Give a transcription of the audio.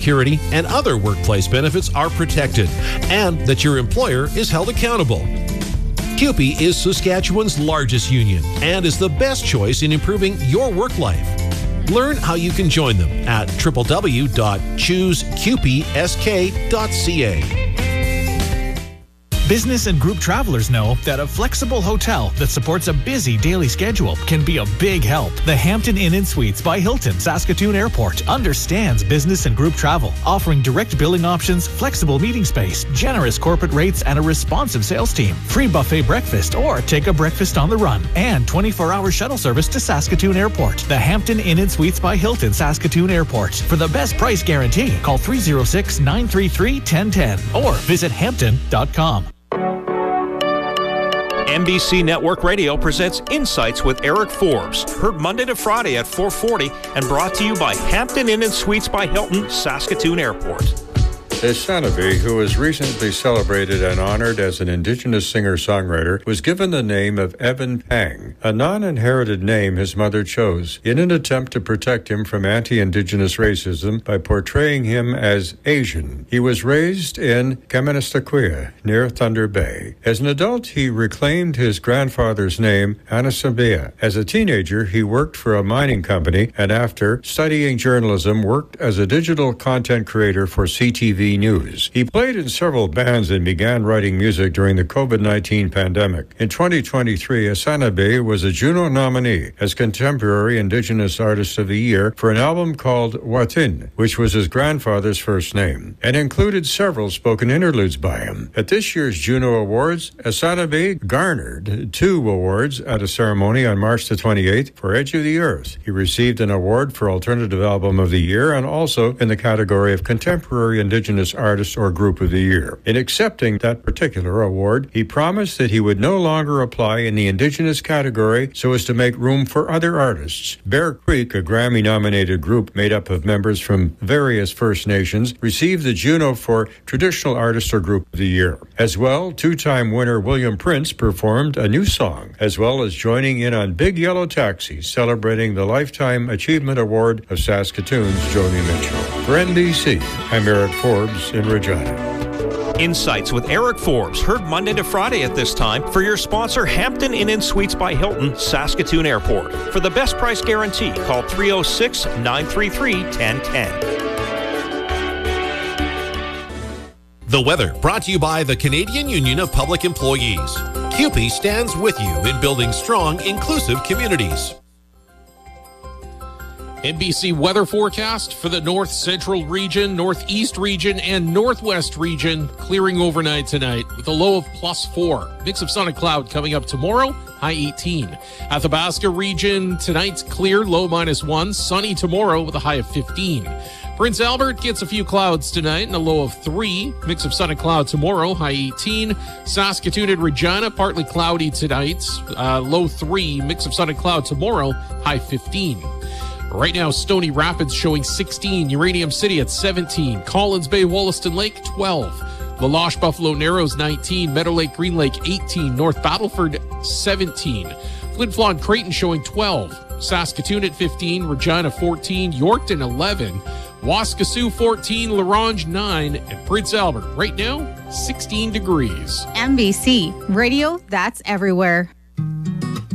security, and other workplace benefits are protected, and that your employer is held accountable. CUPE is Saskatchewan's largest union and is the best choice in improving your work life. Learn how you can join them at www.chooseqpsk.ca. Business and group travelers know that a flexible hotel that supports a busy daily schedule can be a big help. The Hampton Inn & Suites by Hilton, Saskatoon Airport understands business and group travel, offering direct billing options, flexible meeting space, generous corporate rates, and a responsive sales team. Free buffet breakfast or take a breakfast on the run, and 24-hour shuttle service to Saskatoon Airport. The Hampton Inn & Suites by Hilton, Saskatoon Airport. For the best price guarantee, call 306-933-1010 or visit hampton.com. NBC Network Radio presents Insights with Eric Forbes, heard Monday to Friday at 4:40 and brought to you by Hampton Inn & Suites by Hilton, Saskatoon Airport. Esanabi, who was recently celebrated and honored as an Indigenous singer-songwriter, was given the name of Evan Pang, a non-inherited name his mother chose, in an attempt to protect him from anti-Indigenous racism by portraying him as Asian. He was raised in Kaministiquia, near Thunder Bay. As an adult, he reclaimed his grandfather's name, Anasabia. As a teenager, he worked for a mining company, and after studying journalism, worked as a digital content creator for CTV News. He played in several bands and began writing music during the COVID-19 pandemic. In 2023, Esanabi was a Juno nominee as Contemporary Indigenous Artist of the Year for an album called Watin, which was his grandfather's first name, and included several spoken interludes by him. At this year's Juno Awards, Esanabi garnered 2 awards at a ceremony on March the 28th for Edge of the Earth. He received an award for Alternative Album of the Year and also in the category of Contemporary Indigenous Artist or Group of the Year. In accepting that particular award, he promised that he would no longer apply in the Indigenous category so as to make room for other artists. Bear Creek, a Grammy-nominated group made up of members from various First Nations, received the Juno for Traditional Artist or Group of the Year. As well, 2-time winner William Prince performed a new song, as well as joining in on Big Yellow Taxi, celebrating the Lifetime Achievement Award of Saskatoon's Joni Mitchell. For NBC, I'm Eric Forbes in Regina. Insights with Eric Forbes, heard Monday to Friday at this time for your sponsor, Hampton Inn & Suites by Hilton, Saskatoon Airport. For the best price guarantee, call 306-933-1010. The weather brought to you by the Canadian Union of Public Employees. CUPE stands with you in building strong, inclusive communities. NBC weather forecast for the north central region, northeast region, and northwest region. Clearing overnight tonight with a low of +4. Mix of sun and cloud coming up tomorrow, high 18. Athabasca region, tonight's clear, low -1. Sunny tomorrow with a high of 15. Prince Albert gets a few clouds tonight and a low of 3. Mix of sun and cloud tomorrow, high 18. Saskatoon and Regina, partly cloudy tonight, low 3. Mix of sun and cloud tomorrow, high 15. Right now, Stony Rapids showing 16, Uranium City at 17, Collins Bay, Wollaston Lake 12, La Loche, Buffalo Narrows 19, Meadow Lake, Green Lake 18, North Battleford 17, Flin Flon, Creighton showing 12, Saskatoon at 15, Regina 14, Yorkton 11, Waskesiu 14, La Ronge 9, and Prince Albert right now 16 degrees. NBC Radio, that's everywhere.